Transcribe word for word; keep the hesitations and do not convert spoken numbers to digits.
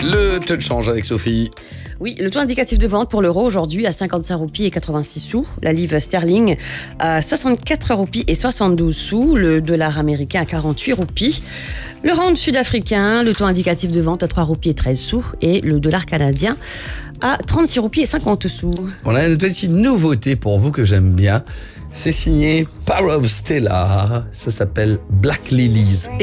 Le taux de change avec Sophie. Oui, le taux indicatif de vente pour l'euro aujourd'hui à cinquante-cinq roupies et quatre-vingt-six sous. La livre sterling à soixante-quatre roupies et soixante-douze sous. Le dollar américain à quarante-huit roupies. Le rand sud-africain, le taux indicatif de vente à trois roupies et treize sous. Et le dollar canadien à trente-six roupies et cinquante sous. On a une petite nouveauté pour vous que j'aime bien. C'est signé Power of Stella. Ça s'appelle Black Lilies.